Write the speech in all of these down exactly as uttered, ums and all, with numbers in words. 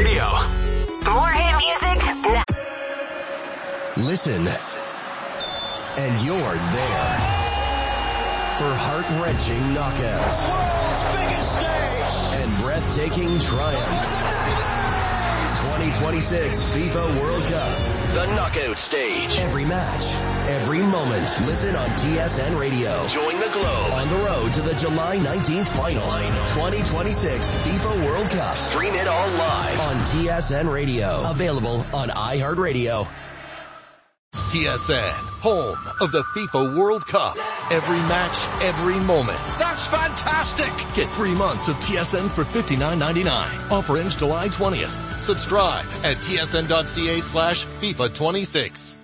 Radio. More hit music now. Listen, and you're there for heart-wrenching knockouts. The world's biggest stage. And breathtaking triumph. twenty twenty-six FIFA World Cup. The knockout stage. Every match, every moment. Listen on T S N Radio. Join the globe on the road to the July nineteenth final. twenty twenty-six FIFA World Cup. Stream it all live on T S N Radio. Available on iHeartRadio. T S N, home of the FIFA World Cup. Every match, every moment. That's fantastic. Get three months of T S N for fifty-nine ninety-nine. Offer ends July twentieth. Subscribe at tsn.ca slash FIFA 26.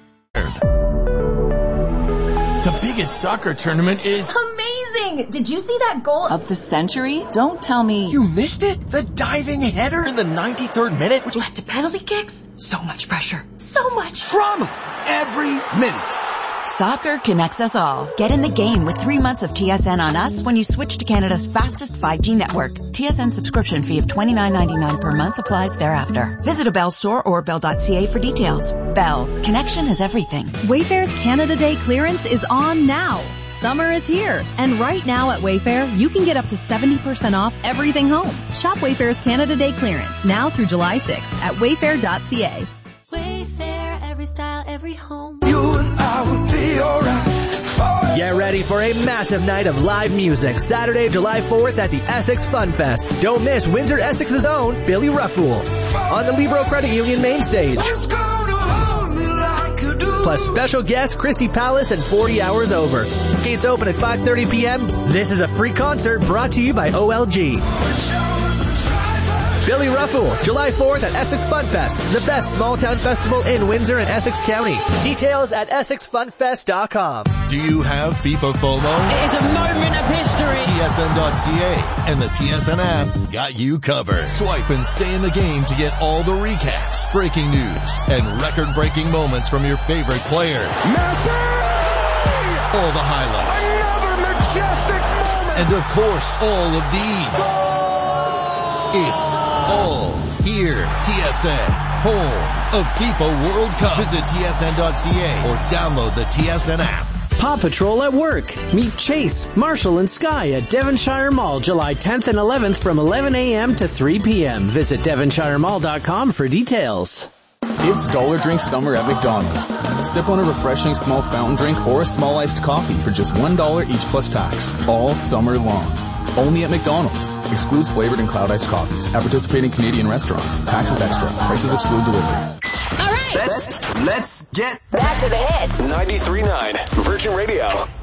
The biggest soccer tournament is amazing! Did you see that goal of the century? Don't tell me you missed it. The diving header in the ninety-third minute, which led to penalty kicks. So much pressure. So much drama every minute. Soccer connects us all. Get in the game with three months of T S N on us when you switch to Canada's fastest five G network. T S N subscription fee of twenty-nine ninety-nine per month applies thereafter. Visit a Bell store or bell dot c a for details. Bell. Connection is everything. Wayfair's Canada Day clearance is on now. Summer is here, and right now at Wayfair, you can get up to seventy percent off everything home. Shop Wayfair's Canada Day clearance now through July sixth at wayfair dot c a. Wayfair, every style, every home. You and I would be alright. Get ready for a massive night of live music Saturday, July fourth at the Essex Fun Fest. Don't miss Windsor Essex's own Billy Ruffle on the Libro Credit Union main stage. Plus special guests Christy Palace and forty hours over. Gates open at five thirty p.m. This is a free concert brought to you by O L G. Billy Ruffle, July fourth at Essex Fun Fest, the best small town festival in Windsor and Essex County. Details at essex fun fest dot com. Do you have FIFA FOMO? It is a moment of history. T S N dot c a and the T S N app got you covered. Swipe and stay in the game to get all the recaps, breaking news, and record-breaking moments from your favorite players. Messi! All the highlights. Another majestic moment! And of course, all of these. It's all here. T S N, home of FIFA World Cup. Visit T S N dot c a or download the T S N app. Paw Patrol at work. Meet Chase, Marshall, and Sky at Devonshire Mall July tenth and eleventh from eleven a.m. to three p.m. Visit devonshire mall dot com for details. It's Dollar Drink Summer at McDonald's. Sip on a refreshing small fountain drink or a small iced coffee for just one dollar each plus tax. All summer long. Only at McDonald's. Excludes flavored and cloud iced coffees. At participating Canadian restaurants. Taxes extra. Prices exclude delivery. All right. Let's, let's get back to the hits. ninety-three point nine Virgin Radio.